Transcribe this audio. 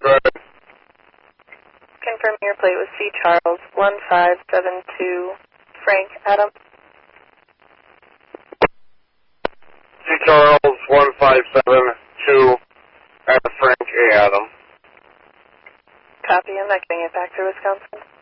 Right. Confirm your plate with C. Charles 1572 Frank Adam. C. Charles 1572 Frank A. Adam. Copy. I'm not getting it back to Wisconsin.